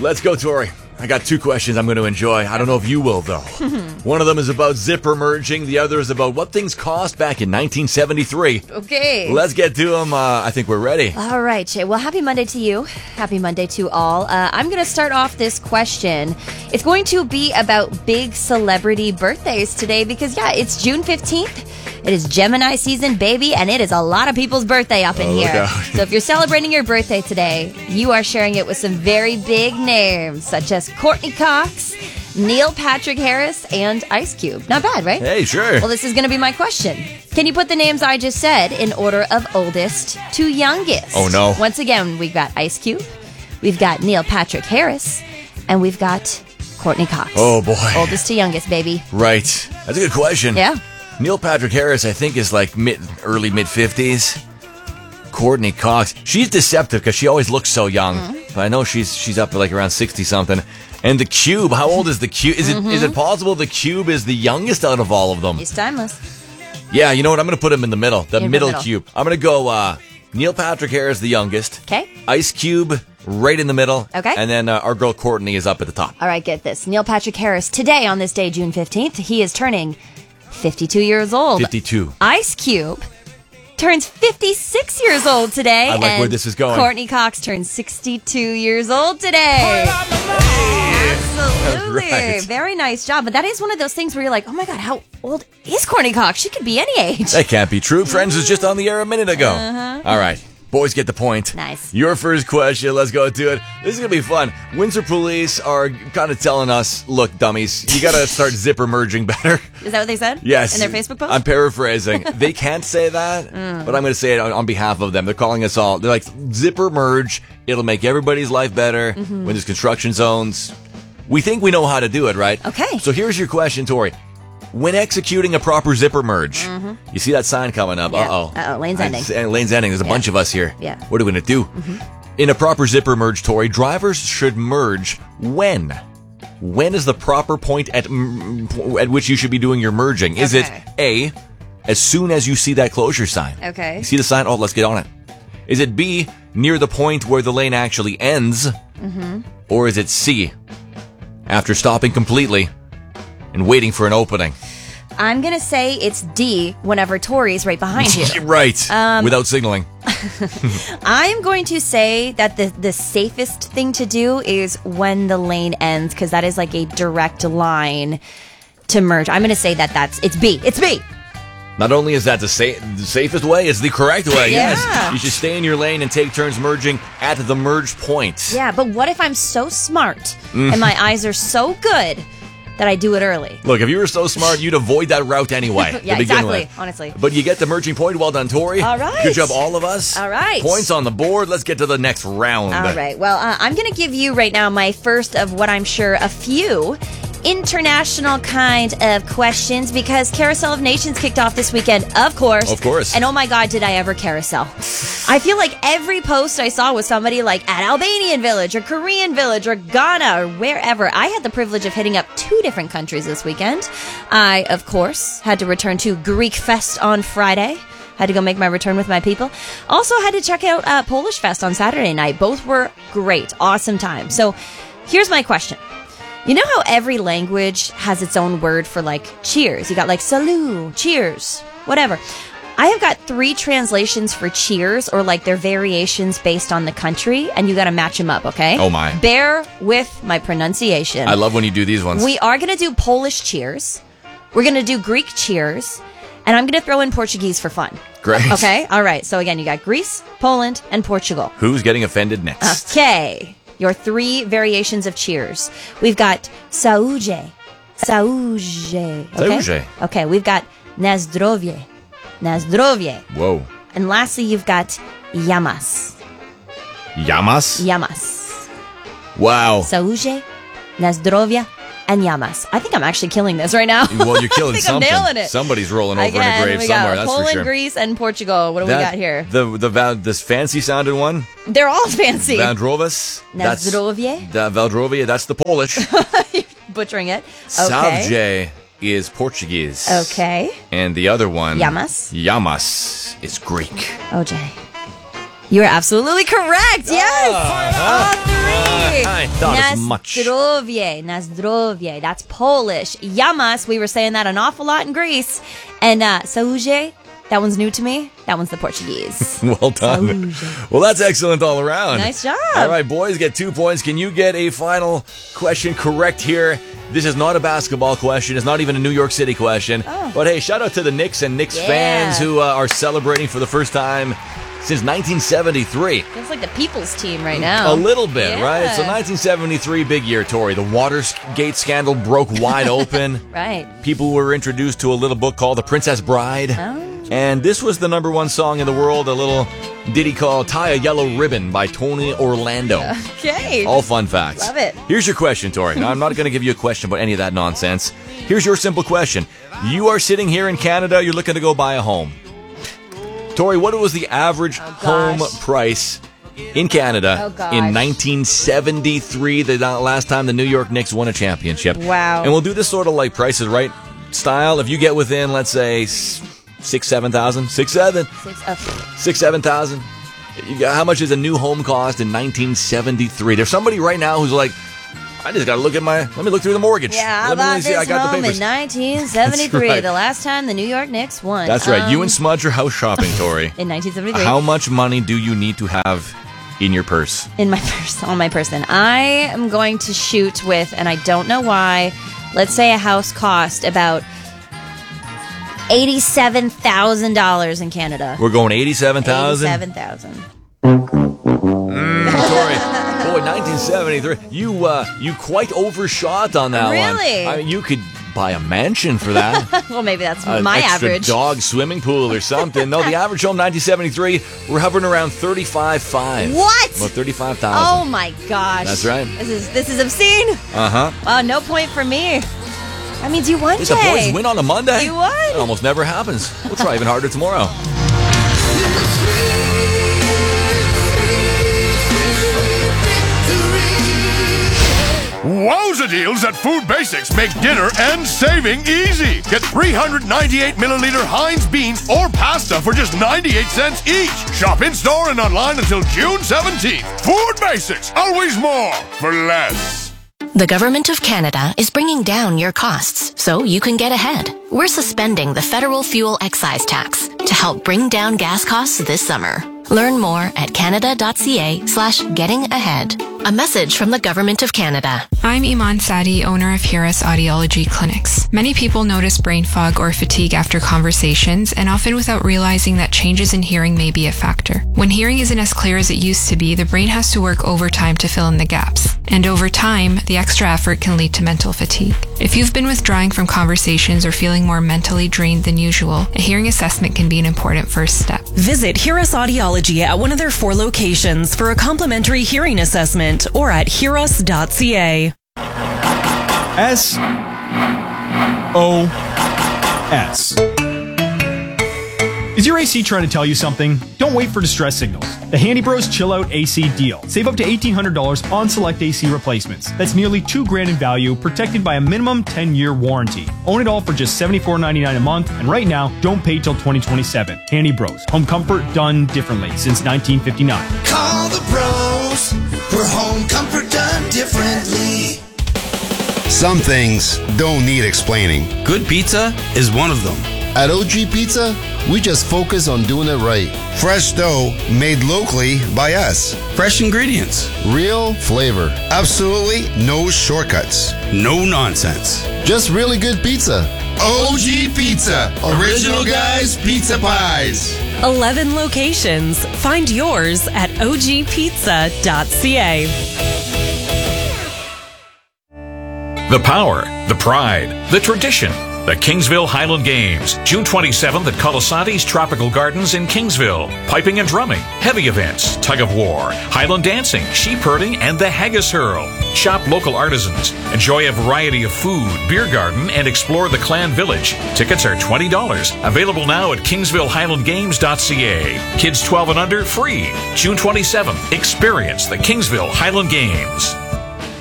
Let's go, Tori. I got 2 questions I'm going to enjoy. I don't know if you will, though. One of them is about zipper merging. The other is about what things cost back in 1973. Okay. Let's get to them. I think we're ready. All right, Jay. Well, happy Monday to you. Happy Monday to all. I'm going to start off this question. It's going to be about big celebrity birthdays today because, it's June 15th. It is Gemini season, baby, and it is a lot of people's birthday up in here. So if you're celebrating your birthday today, you are sharing it with some very big names, such as Courtney Cox, Neil Patrick Harris, and Ice Cube. Not bad, right? Hey, sure. Well, this is going to be my question. Can you put the names I just said in order of oldest to youngest? Oh, no. Once again, we've got Ice Cube, we've got Neil Patrick Harris, and we've got Courtney Cox. Oh, boy. Oldest to youngest, baby. Right. That's a good question. Yeah. Neil Patrick Harris, I think, is like early mid-50s. Courtney Cox, she's deceptive because she always looks so young. But I know she's up to like around 60-something. And the Cube, how old is the Cube? Is it possible the Cube is the youngest out of all of them? He's timeless. Yeah, you know what? I'm going to put him in the middle. The middle middle. Cube. I'm going to go Neil Patrick Harris, the youngest. Okay. Ice Cube, right in the middle. Okay. And then our girl Courtney is up at the top. All right, get this. Neil Patrick Harris, today on this day, June 15th, he is turning 52 years old. 52. Ice Cube turns 56 years old today. I like where this is going. Courtney Cox turns 62 years old today. Absolutely. Right. Very nice job. But that is one of those things where you're like, oh my God, how old is Courtney Cox? She could be any age. That can't be true. Friends was just on the air a minute ago. All right. Boys get the point. Nice. Your first question. Let's go do it. This is going to be fun. Windsor Police are kind of telling us, look, dummies, you got to start zipper merging better. Is that what they said? Yes. In their Facebook post? I'm paraphrasing. They can't say that, but I'm going to say it on behalf of them. They're calling us all. They're like, zipper merge. It'll make everybody's life better when there's construction zones. We think we know how to do it, right? Okay. So here's your question, Tori. When executing a proper zipper merge, you see that sign coming up. Yeah. Uh-oh. Uh-oh, lane's ending. Lane's ending. There's a bunch of us here. Yeah. What are we going to do? In a proper zipper merge, Tori, drivers should merge when? When is the proper point at which you should be doing your merging? Is it A, as soon as you see that closure sign? Okay. You see the sign? Oh, let's get on it. Is it B, near the point where the lane actually ends? Or is it C, after stopping completely and waiting for an opening? I'm going to say it's D whenever Tori's right behind you. Right. Without signaling. I'm going to say that the safest thing to do is when the lane ends, because that is like a direct line to merge. I'm going to say it's B. It's B. Not only is that the safest way, it's the correct way. Yeah. Yes. You should stay in your lane and take turns merging at the merge point. Yeah, but what if I'm so smart and my eyes are so good that I do it early? Look, if you were so smart, you'd avoid that route anyway. Yeah, to begin exactly, with. honestly. But you get the merging point. Well done, Tori. All right. Good job, all of us. All right. Points on the board. Let's get to the next round. All right. Well, I'm going to give you right now my first of what I'm sure a few international kind of questions, because Carousel of Nations kicked off this weekend, of course. Of course. And oh my God, did I ever carousel. I feel like every post I saw was somebody like at Albanian Village or Korean Village or Ghana or wherever. I had the privilege of hitting up 2 different countries this weekend. I, of course, had to return to Greek Fest on Friday. Had to go make my return with my people. Also had to check out Polish Fest on Saturday night. Both were great. Awesome time. So here's my question. You know how every language has its own word for like cheers? You got like salut, cheers, whatever. I have got 3 translations for cheers, or like their variations based on the country, and you got to match them up, okay? Oh my. Bear with my pronunciation. I love when you do these ones. We are going to do Polish cheers. We're going to do Greek cheers, and I'm going to throw in Portuguese for fun. Great. Okay? All right. So again, you got Greece, Poland, and Portugal. Who's getting offended next? Okay. Your 3 variations of cheers. We've got saúde. Saúde. Okay? Saúde. Okay, we've got na zdrowie. Na zdrowie. Whoa. And lastly, you've got yamas. Yamas? Yamas. Wow. Saúde, na zdrowie, and yamas. I think I'm actually killing this right now. Well, you're killing I think something. I'm nailing it. Somebody's rolling over in a grave we somewhere, got that's Poland, for sure. Greece, and Portugal. What do we got here? This fancy sounding one? They're all fancy. Valdrovas. Na zdrowie. Valdrovia, that's the Polish. Butchering it. Savje Okay. is Portuguese. Okay. And the other one, Yamas. Yamas, is Greek. OJ. You are absolutely correct. Yes. All 3. Not as much. Nazdrovje. That's Polish. Yamas, we were saying that an awful lot in Greece. And Saúde, that one's new to me. That one's the Portuguese. Well done. Saúde. Well, that's excellent all around. Nice job. All right, boys, get 2 points. Can you get a final question correct here? This is not a basketball question. It's not even a New York City question. Oh. But hey, shout out to the Knicks and Knicks fans who are celebrating for the first time since 1973. Feels like the people's team right now. A little bit, Yeah. right? So 1973, big year, Tori. The Watergate scandal broke wide open. Right. People were introduced to a little book called The Princess Bride. Oh. And this was the #1 song in the world, a little ditty called Tie a Yellow Ribbon by Tony Orlando. Okay. All fun facts. Love it. Here's your question, Tori. Now, I'm not going to give you a question about any of that nonsense. Here's your simple question. You are sitting here in Canada. You're looking to go buy a home. Tori, what was the average home price in Canada in 1973, the last time the New York Knicks won a championship? Wow. And we'll do this sort of like Price is Right style. If you get within, let's say, 7,000. 7,000. How much does a new home cost in 1973? There's somebody right now who's like, I just got to let me look through the mortgage. Yeah, I Let me bought see, this I got the home papers. in 1973, That's right. the last time the New York Knicks won. That's right. You and Smudge are house shopping, Tori. In 1973. How much money do you need to have in your purse? In my purse, on my person. I am going to shoot with, and I don't know why, let's say a house cost about $87,000 in Canada. We're going 87,000? 87,000. Tori, boy, 1973. You quite overshot on that one. Really? I mean, you could buy a mansion for that. Well, maybe that's An my extra average. dog swimming pool or something. No, the average home 1973, we're hovering around 35,500. What? About 35,000. Oh my gosh. That's right. This is obscene. Uh-huh. Wow, no point for me. That means you won, Did the Jay. boys win on a Monday? You won. It almost never happens. We'll try even harder tomorrow. Wowza deals at Food Basics make dinner and saving easy. Get 398 milliliter Heinz beans or pasta for just 98 cents each. Shop in store and online until June 17th. Food Basics, always more for less. The Government of Canada is bringing down your costs so you can get ahead. We're suspending the federal fuel excise tax to help bring down gas costs this summer. Learn more at canada.ca/gettingahead. A message from the Government of Canada. I'm Iman Sadi, owner of Hiras Audiology Clinics. Many people notice brain fog or fatigue after conversations, and often without realizing that changes in hearing may be a factor. When hearing isn't as clear as it used to be, the brain has to work overtime to fill in the gaps. And over time, the extra effort can lead to mental fatigue. If you've been withdrawing from conversations or feeling more mentally drained than usual, a hearing assessment can be an important first step. Visit Hiras Audiology at one of their 4 locations for a complimentary hearing assessment or at hiras.ca. SOS. Is your AC trying to tell you something? Don't wait for distress signals. The Handy Bros Chill Out AC deal. Save up to $1,800 on select AC replacements. That's nearly $2,000 in value, protected by a minimum 10-year warranty. Own it all for just $74.99 a month, and right now, don't pay till 2027. Handy Bros. Home comfort done differently since 1959. Call the pros for home comfort done differently. Some things don't need explaining. Good pizza is one of them. At OG Pizza, we just focus on doing it right. Fresh dough made locally by us. Fresh ingredients. Real flavor. Absolutely no shortcuts. No nonsense. Just really good pizza. OG Pizza. Original guys, pizza pies. 11 locations. Find yours at ogpizza.ca. The power, the pride, the tradition. The Kingsville Highland Games, June 27th at Colasanti's Tropical Gardens in Kingsville. Piping and drumming, heavy events, tug of war, Highland dancing, sheep herding, and the haggis hurl. Shop local artisans, enjoy a variety of food, beer garden, and explore the Clan Village. Tickets are $20. Available now at KingsvilleHighlandGames.ca. Kids 12 and under, free. June 27th, experience the Kingsville Highland Games.